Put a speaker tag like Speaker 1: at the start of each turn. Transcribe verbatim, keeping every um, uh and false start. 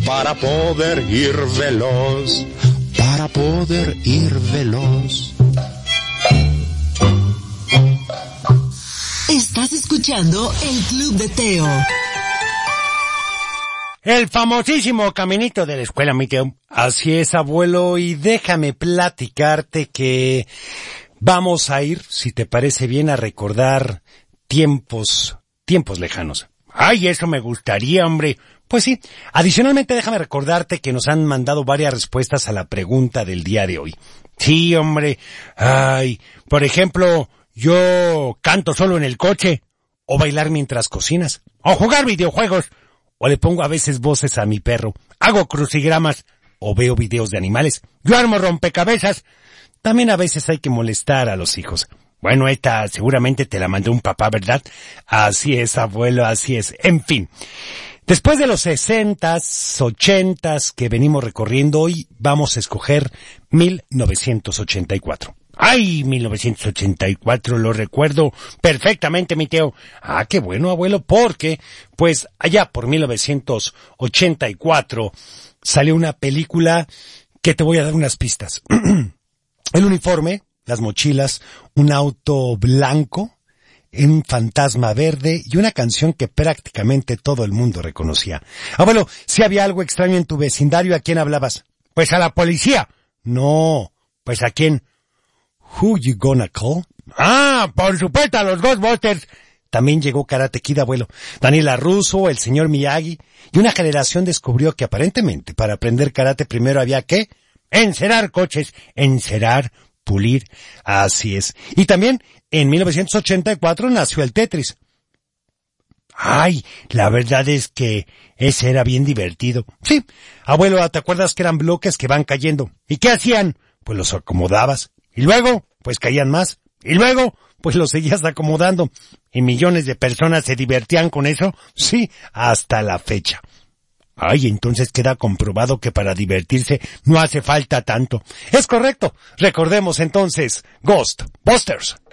Speaker 1: para poder ir veloz, para poder ir veloz.
Speaker 2: Estás escuchando el Club de Teo.
Speaker 3: El famosísimo caminito de la escuela, mi Teo. Así es, abuelo, y déjame platicarte que vamos a ir, si te parece bien, a recordar tiempos, tiempos lejanos. Ay, eso me gustaría, hombre. Pues sí. Adicionalmente, déjame recordarte que nos han mandado varias respuestas a la pregunta del día de hoy. Sí, hombre. Ay, por ejemplo, yo canto solo en el coche, o bailar mientras cocinas, o jugar videojuegos, o le pongo a veces voces a mi perro, hago crucigramas, o veo videos de animales, yo armo rompecabezas. También a veces hay que molestar a los hijos. Bueno, esta seguramente te la mandó un papá, ¿verdad? Así es, abuelo, así es. En fin, después de los sesentas, ochentas que venimos recorriendo, hoy vamos a escoger mil novecientos ochenta y cuatro. ¡Ay, mil novecientos ochenta y cuatro! Lo recuerdo perfectamente, mi Teo. Ah, qué bueno, abuelo, porque, pues, allá por mil novecientos ochenta y cuatro salió una película que te voy a dar unas pistas. El uniforme, las mochilas, un auto blanco, un fantasma verde y una canción que prácticamente todo el mundo reconocía. Abuelo, si había algo extraño en tu vecindario, ¿a quién hablabas? Pues a la policía. No, pues ¿a quién? Who you gonna call? Ah, por supuesto, a los Ghostbusters. También llegó Karate Kid, abuelo. Daniela Russo, el señor Miyagi, y una generación descubrió que aparentemente para aprender karate primero había que encerar coches, encerar, pulir. Así es. Y también en mil novecientos ochenta y cuatro nació el Tetris. Ay, la verdad es que ese era bien divertido. Sí, abuelo, ¿te acuerdas que eran bloques que van cayendo? ¿Y qué hacían? Pues los acomodabas. Y luego, pues caían más. Y luego, pues los seguías acomodando. Y millones de personas se divertían con eso. Sí, hasta la fecha. Ay, entonces queda comprobado que para divertirse no hace falta tanto. Es correcto. Recordemos entonces, Ghostbusters.